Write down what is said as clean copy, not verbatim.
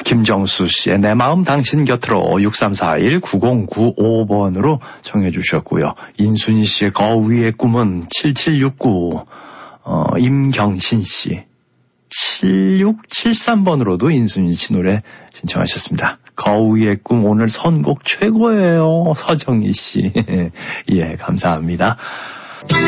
김정수 씨의 내 마음 당신 곁으로 6341-9095번으로 정해 주셨고요. 인순이 씨의 거위의 꿈은 7769, 임경신 씨 7673번으로도 인순이 씨 노래 신청하셨습니다. 거위의 꿈 오늘 선곡 최고예요. 서정희 씨. 예, 감사합니다.